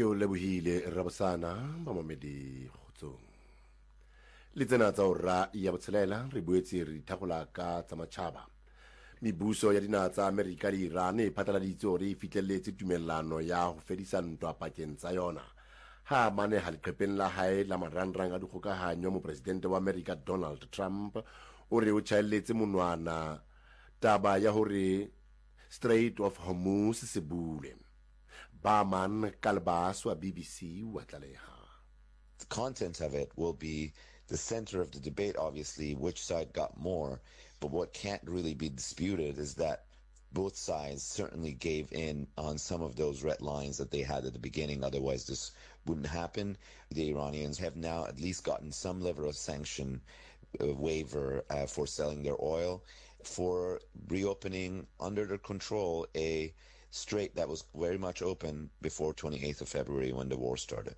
ke o lebohile rabosana ba mamedi kgotsong le tsena tsa ora ya botshelela re boetse re dithagola ka tsa matjhaba mebuso ya dinaha tsa Amerika le Iran e phatlaladitse hore e fihlelletse tumellano ya ho fedisa ntwa pakeng tsa yona ha mane ha leqhepeng la hae la marangrang a dikgokahanyo mopresidente wa Amerika Donald Trump o re o tjhaelletse monwana taba ya hore Strait of Hormuz se bule. Barman Kalbas wa BBC wa tlaleha. The content of it will be the center of the debate, obviously, which side got more. But what can't really be disputed is that both sides certainly gave in on some of those red lines that they had at the beginning. Otherwise, this wouldn't happen. The Iranians have now at least gotten some level of sanction waiver for selling their oil, for reopening under their control a strait that was very much open before 28th of February when the war started.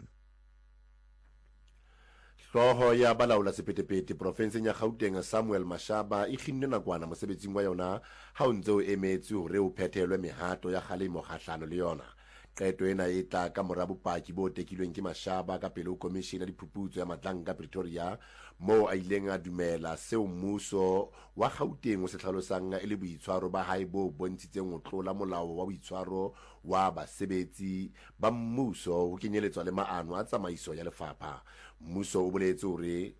Hloho ya balaola sepetepete profenseng ya Gauteng Samuel Mashaba e kginne nakwana mosebetsing wa yona ha o ntse o emetse hore o phethelwe mehato ya kgalemo kgahlano le yona. Qeto ena e tla ka mora bopaki bo tekilweng ke Mashaba ka pele ho Commission ya Diphuputso ya Matlanka Pretoria mo a ileng a dumela seo mmuso wa Gauteng o se tlhalosang e le boitshwaro ba hae bo bontshitseng ho tlola molao wa boitshwaro wa basebetsi ba mmuso ho kenyeletswa le maano a tsamaiso ya lefapha. Mmuso o boletse hore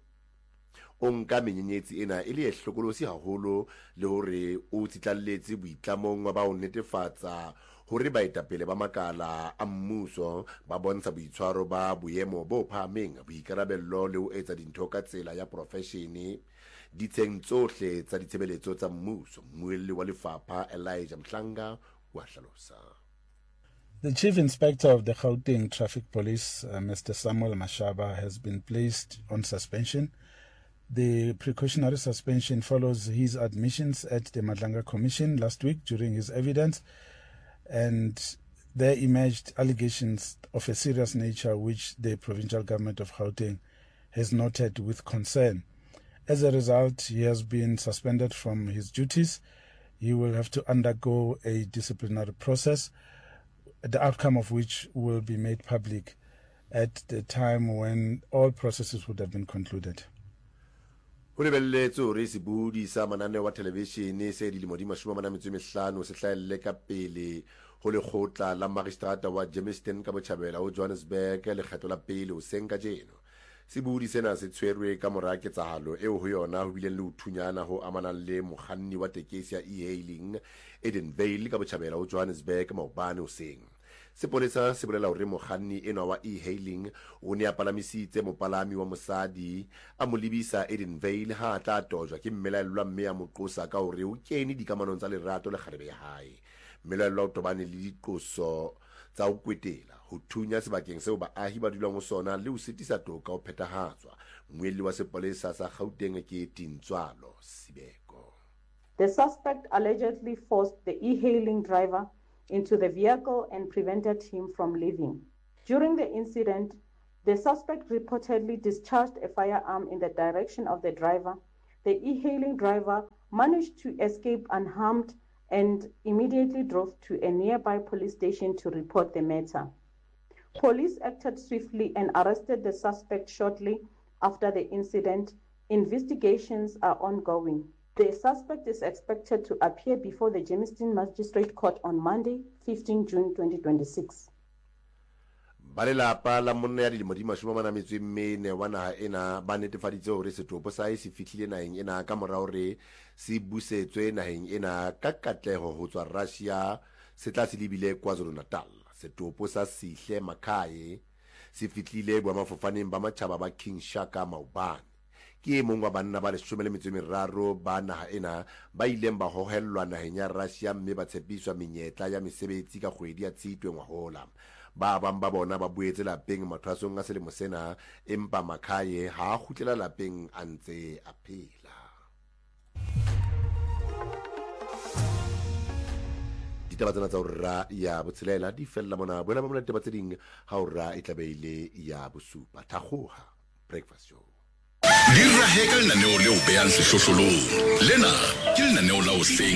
o nka menyenyetsi ena e le e hlokolosi haholo le hore o tsitlalletse boitlamong ba o netefatsa hore baetapele ba makala a mmuso ba bontsha boitshwaro ba boemo bo phahameng boikarabello le ho etsa dintho ka tsela ya profeshene ditsheng tsohle tsa ditshebeletso tsa mmuso. Mmuelli wa lefapha Elijah Mhlanga wa hlalosa. The Chief Inspector of the Gauteng Traffic Police, Mr. Samuel Mashaba, has been placed on suspension. The precautionary suspension follows his admissions at the Madlanga Commission last week during his evidence, and there emerged allegations of a serious nature which the provincial government of Gauteng has noted with concern. As a result, he has been suspended from his duties. He will have to undergo a disciplinary process, the outcome of which will be made public at the time when all processes would have been concluded. Ho lebelletswe hore sebudi sa manane wa television se dilemo di 15 se hlaelle ka pele ho lekgotla la magistrata wa Germiston ka Botjhabela ho Johannesburg le kgetho la pele ho senka jeno. Sebudi sena se tshwerwe ka mora ketsahalo eo ho yona ho bileng le uthunyana ho amanang le mokganni wa tekesi ya e-hailing Edenvale ka Botjhabela ho Johannesburg maobane ho seng. Sepolesa se bolela hore mokganni enwa wa e-hailing o ne a palamisitse mopalami wa mosadi a mo lebisa Edenvale ha tla tojwa ke mmelaellwa mme a mo qosa ka hore o kene dikamanong tsa lerato le kgarebe ya hae. Mmelaellwa o tobane le diqoso tsa ho kwetela ho thunya sebakeng seo baahi ba dulang ho sona le ho sitisa toka ho phethahatswa. Moelli wa sepolesa sa Gauteng ke Tintswalo Sibeko. The suspect allegedly forced the e-hailing driver into the vehicle and prevented him from leaving. During the incident, the suspect reportedly discharged a firearm in the direction of the driver. The e-hailing driver managed to escape unharmed and immediately drove to a nearby police station to report the matter. Police acted swiftly and arrested the suspect shortly after the incident. Investigations are ongoing. The suspect is expected to appear before the Germiston Magistrate Court on Monday, 15 June 2026. Balelapa la monna ya dilemo di 44 wa naha ena ba netefaditse hore setopo sa hae se fihlile naheng ena ka mora hore se busetswe naheng ena ka katleho ho tswa Russia se tla se lebile KwaZulu-Natal. Setopo sa Sihle Makhaya se fihlile boemafofaneng ba matjhaba ba King Shaka maobane. Ke mong wa banna ba 13 ba naha ena ba ileng ba hohellwa naheng ya Russia mme ba tshepiswa menyetla ya mesebetsi ka kgwedi ya Tshitwe ngwahola. Ba bang ba bona ba buetse lapeng mathwasong a selemo sena empa Makhaya ha a kgutlela lapeng a ntse a phela. Ditaba tsena tsa hora ya botshelela di fella mona bona ba ditaba tse ding ha hora e tlabeile ya bosupa Thakgoha breakfast show. Di raheka lenaneo leo behang sehlohlolong lena ke lenaneo la ho